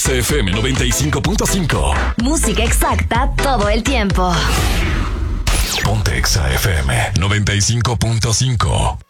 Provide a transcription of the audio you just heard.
Exa FM 95.5. Música exacta todo el tiempo. Ponte Exa FM 95.5.